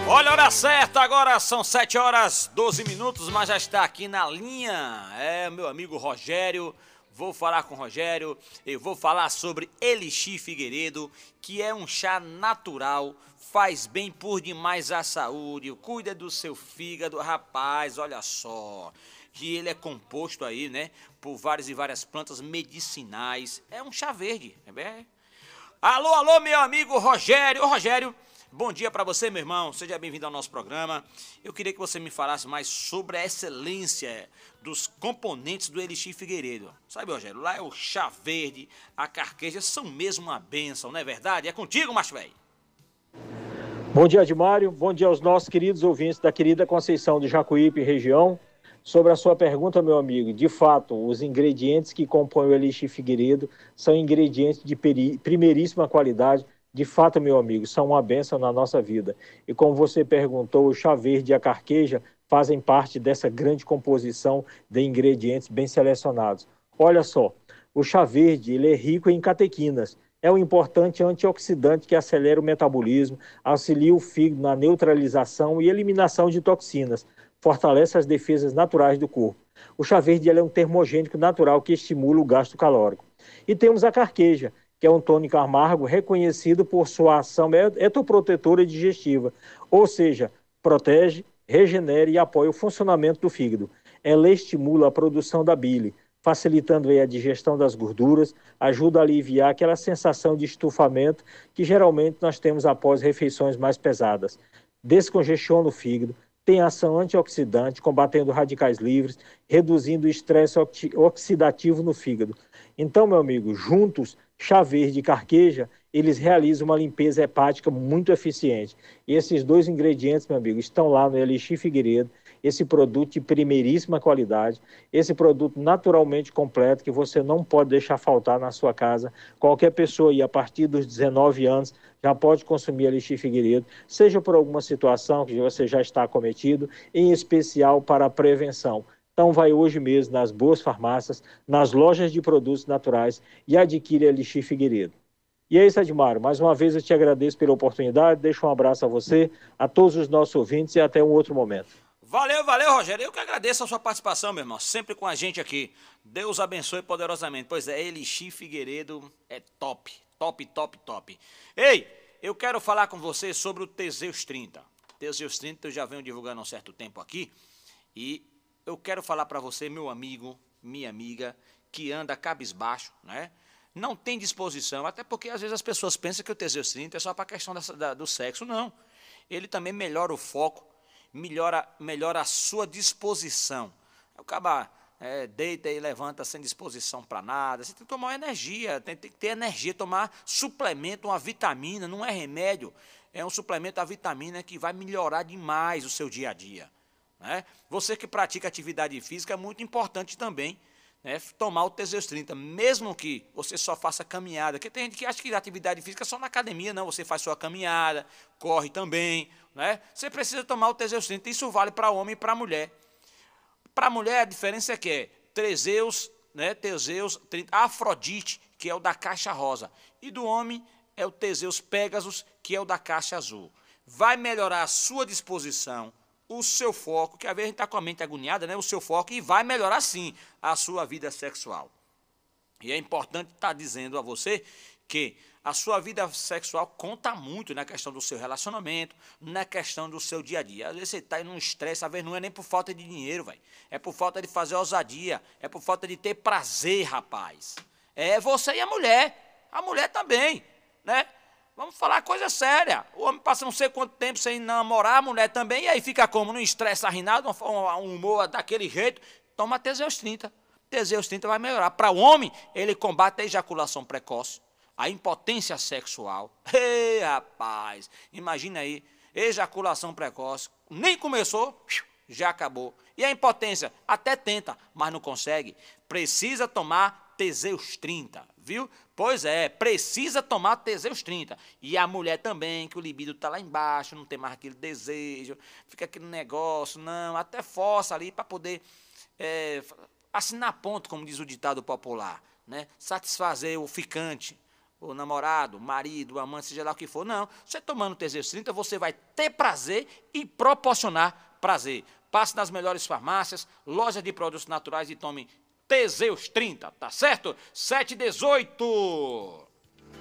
Olha a hora certa, agora são 7 horas 12 minutos, mas já está aqui na linha. É meu amigo Rogério. Vou falar com o Rogério, eu vou falar sobre Elixir Figueiredo, que é um chá natural, faz bem por demais à saúde, cuida do seu fígado, rapaz, olha só. Que ele é composto aí, né, por várias e várias plantas medicinais. É um chá verde, é bem? Alô, alô, meu amigo Rogério. Ô, Rogério, bom dia para você, meu irmão. Seja bem-vindo ao nosso programa. Eu queria que você me falasse mais sobre a excelência dos componentes do Elixir Figueiredo. Sabe, Rogério, lá é o chá verde, a carqueja, são mesmo uma bênção, não é verdade? É contigo, macho velho. Bom dia, Admário. Bom dia aos nossos queridos ouvintes da querida Conceição de Jacuípe e região. Sobre a sua pergunta, meu amigo, de fato, os ingredientes que compõem o Elixir Figueiredo são ingredientes de primeiríssima qualidade. De fato, meu amigo, são uma bênção na nossa vida. E como você perguntou, o chá verde e a carqueja fazem parte dessa grande composição de ingredientes bem selecionados. Olha só, o chá verde ele é rico em catequinas. É um importante antioxidante que acelera o metabolismo, auxilia o fígado na neutralização e eliminação de toxinas, fortalece as defesas naturais do corpo. O chá verde é um termogênico natural que estimula o gasto calórico. E temos a carqueja, que é um tônico amargo reconhecido por sua ação hetoprotetora e digestiva, ou seja, protege, regenera e apoia o funcionamento do fígado. Ela estimula a produção da bile, facilitando a digestão das gorduras, ajuda a aliviar aquela sensação de estufamento que geralmente nós temos após refeições mais pesadas. Descongestiona o fígado, tem ação antioxidante, combatendo radicais livres, reduzindo o estresse oxidativo no fígado. Então, meu amigo, juntos, chá verde e carqueja, eles realizam uma limpeza hepática muito eficiente. E esses dois ingredientes, meu amigo, estão lá no Elixir Figueiredo, esse produto de primeiríssima qualidade, esse produto naturalmente completo que você não pode deixar faltar na sua casa. Qualquer pessoa aí, a partir dos 19 anos, já pode consumir Elixir Figueiredo, seja por alguma situação que você já está acometido, em especial para a prevenção. Então vai hoje mesmo nas boas farmácias, nas lojas de produtos naturais e adquire Elixir Figueiredo. E é isso, Admário. Mais uma vez eu te agradeço pela oportunidade, deixo um abraço a você, a todos os nossos ouvintes e até um outro momento. Valeu, valeu, Rogério. Eu que agradeço a sua participação, meu irmão. Sempre com a gente aqui. Deus abençoe poderosamente. Pois é, Elixir Figueiredo é top. Top, top, top. Ei, eu quero falar com você sobre o Teseus 30. Teseus 30 eu já venho divulgando há um certo tempo aqui. E eu quero falar para você, meu amigo, minha amiga, que anda cabisbaixo, né? Não tem disposição, até porque às vezes as pessoas pensam que o Teseus 30 é só para a questão do sexo. Não. Ele também melhora o foco. Melhora a sua disposição. O cara deita e levanta sem disposição para nada. Você tem que tomar uma energia, tem que ter energia, tomar suplemento, uma vitamina, não é remédio. É um suplemento, a vitamina que vai melhorar demais o seu dia a dia. Né? Você que pratica atividade física é muito importante também, né, tomar o Teseus 30, mesmo que você só faça caminhada, porque tem gente que acha que atividade física é só na academia, não, você faz sua caminhada, corre também, né? Você precisa tomar o Teseus 30, isso vale para homem e para mulher. Para mulher a diferença é que é Teseus, né, Teseus 30, Afrodite, que é o da caixa rosa, e do homem é o Teseus Pegasus, que é o da caixa azul. Vai melhorar a sua disposição, o seu foco, que às vezes a gente está com a mente agoniada, né? O seu foco, e vai melhorar sim a sua vida sexual. E é importante estar dizendo a você que a sua vida sexual conta muito na questão do seu relacionamento, na questão do seu dia a dia. Às vezes você está num estresse, às vezes não é nem por falta de dinheiro, véio. É por falta de fazer ousadia, é por falta de ter prazer, rapaz. É você e a mulher também, né? Vamos falar coisa séria. O homem passa não sei quanto tempo sem namorar, a mulher também, e aí fica como? Num estresse arrinado, um humor daquele jeito. Toma Teseus 30. Teseus 30 vai melhorar. Para o homem, ele combate a ejaculação precoce, a impotência sexual. Ei, rapaz, imagina aí, ejaculação precoce. Nem começou, já acabou. E a impotência? Até tenta, mas não consegue. Precisa tomar Teseus 30, viu? Pois é, precisa tomar Teseus 30. E a mulher também, que o libido está lá embaixo, não tem mais aquele desejo, fica aquele negócio, não, até força ali para poder assinar ponto, como diz o ditado popular, né? Satisfazer o ficante. o namorado, marido, amante, seja lá o que for. Não, você tomando Teseus 30, você vai ter prazer e proporcionar prazer. Passe nas melhores farmácias, lojas de produtos naturais e tome Teseus 30, tá certo? 7h18.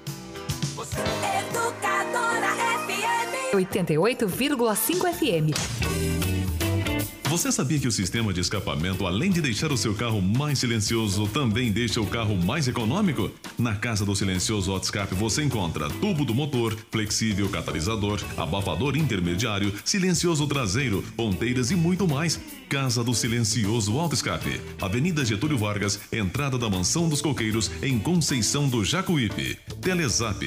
Educadora FM 88,5 FM. Você sabia que o sistema de escapamento, além de deixar o seu carro mais silencioso, também deixa o carro mais econômico? Na Casa do Silencioso Autoscape você encontra tubo do motor, flexível catalisador, abafador intermediário, silencioso traseiro, ponteiras e muito mais. Casa do Silencioso Autoscape, Avenida Getúlio Vargas, entrada da Mansão dos Coqueiros, em Conceição do Jacuípe. Telezap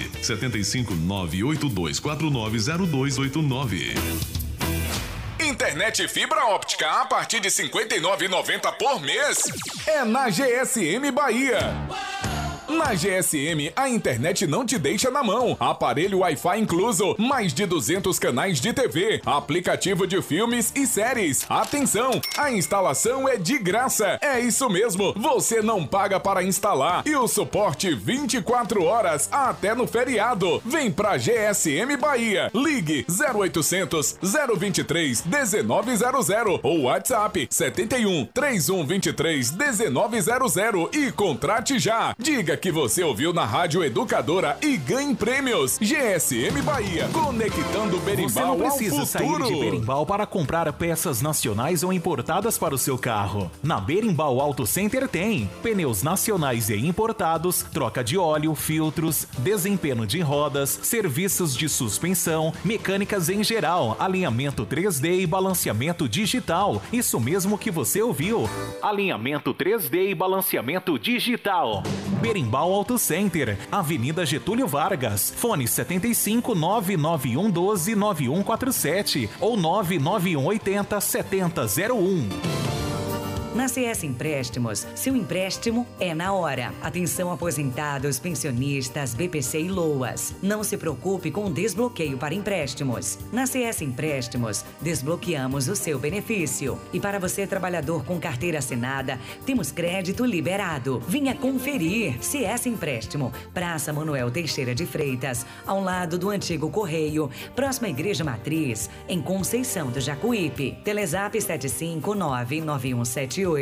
75982490289. Internet fibra óptica a partir de R$ 59,90 por mês. É na GSM Bahia. Na GSM, a internet não te deixa na mão. Aparelho Wi-Fi incluso, mais de 200 canais de TV, aplicativo de filmes e séries. Atenção, a instalação é de graça. É isso mesmo, você não paga para instalar. E o suporte 24 horas até no feriado. Vem pra GSM Bahia. Ligue 0800 023 1900 ou WhatsApp 71 3123 1900 e contrate já. Diga que você ouviu na Rádio Educadora e ganhe prêmios. GSM Bahia, conectando Berimbau Você não precisa ao futuro. sair de Berimbau para comprar peças nacionais ou importadas para o seu carro. Na Berimbau Auto Center tem pneus nacionais e importados, troca de óleo, filtros, desempenho de rodas, serviços de suspensão, mecânicas em geral, alinhamento 3D e balanceamento digital. Isso mesmo que você ouviu. Alinhamento 3D e balanceamento digital. Berimbau Auto Center, Avenida Getúlio Vargas, fone 75 99112 9147 ou 99180 7001. Na CS Empréstimos, seu empréstimo é na hora. Atenção aposentados, pensionistas, BPC e LOAS. Não se preocupe com o desbloqueio para empréstimos. Na CS Empréstimos, desbloqueamos o seu benefício. E para você, trabalhador com carteira assinada, temos crédito liberado. Venha conferir. CS Empréstimo, Praça Manuel Teixeira de Freitas, ao lado do antigo Correio, próxima à Igreja Matriz, em Conceição do Jacuípe. Telezap 7599178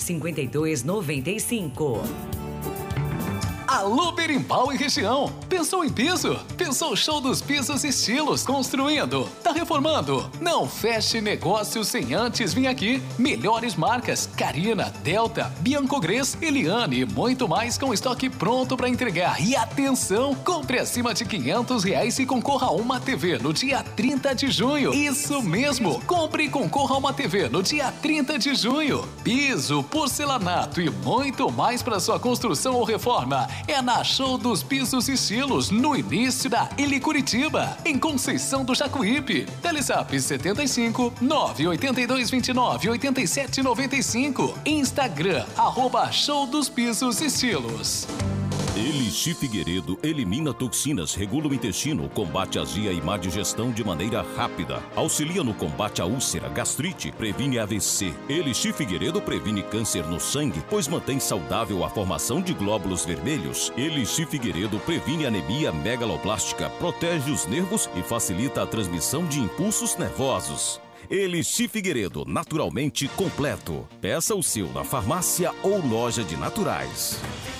5295. Alô Berimbau e região, pensou em piso? Pensou show dos pisos estilos, construindo, tá reformando? Não feche negócio sem antes vir aqui. Melhores marcas, Carina, Delta, Biancogres, Eliane e muito mais com estoque pronto para entregar. E atenção, compre acima de R$500 e concorra a uma TV no dia 30 de junho. Isso mesmo, compre e concorra a uma TV no dia 30 de junho. Piso, porcelanato e muito mais para sua construção ou reforma. É na Show dos Pisos e Estilos, no início da Eli Curitiba, em Conceição do Jacuípe. Telezap 75 982 29 87 95. Instagram, @Show dos Pisos e Estilos. Elixir Figueiredo elimina toxinas, regula o intestino, combate azia e má digestão de maneira rápida. Auxilia no combate à úlcera, gastrite, previne AVC. Elixir Figueiredo previne câncer no sangue, pois mantém saudável a formação de glóbulos vermelhos. Elixir Figueiredo previne anemia megaloblástica, protege os nervos e facilita a transmissão de impulsos nervosos. Elixir Figueiredo, naturalmente completo. Peça o seu na farmácia ou loja de naturais.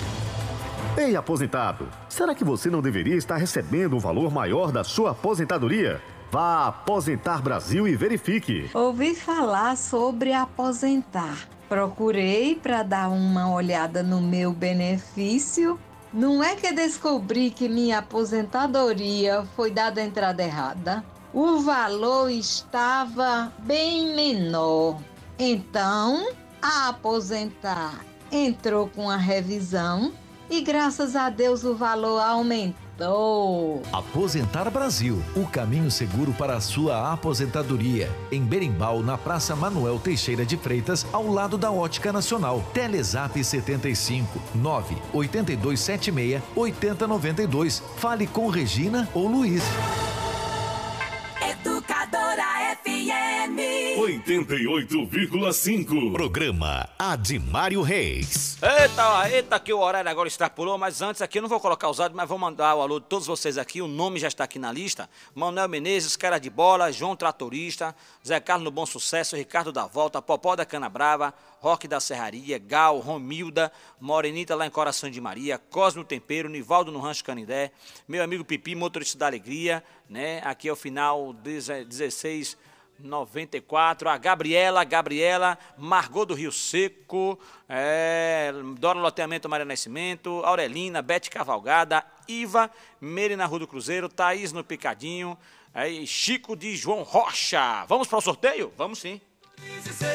Ei, aposentado, será que você não deveria estar recebendo um valor maior da sua aposentadoria? Vá a Aposentar Brasil e verifique. Ouvi falar sobre aposentar. Procurei para dar uma olhada no meu benefício. Não é que descobri que minha aposentadoria foi dada a entrada errada. O valor estava bem menor. Então, a Aposentar entrou com a revisão e graças a Deus o valor aumentou. Aposentar Brasil, o caminho seguro para a sua aposentadoria. Em Berimbau, na Praça Manuel Teixeira de Freitas, ao lado da Ótica Nacional. Telezap 75 98276 8092. Fale com Regina ou Luiz. Educadora FM 88,5. Programa Admário Reis. Eita, que o horário agora extrapolou, mas antes aqui eu não vou colocar os áudios, mas vou mandar o alô de todos vocês aqui, o nome já está aqui na lista. Manuel Menezes, Cara de Bola, João Tratorista, Zé Carlos no Bom Sucesso, Ricardo da Volta, Popó da Cana Brava, Roque da Serraria, Gal, Romilda, Morenita lá em Coração de Maria, Cosme Tempero, Nivaldo no Rancho Canindé, meu amigo Pipi, motorista da Alegria, né? Aqui é o final 1694, a Gabriela, Margot do Rio Seco, Dora Loteamento Maria Nascimento, Aurelina, Bete Cavalgada, Iva, Meire na Rua do Cruzeiro, Thaís no Picadinho, Chico de João Rocha. Vamos para o sorteio? Vamos sim.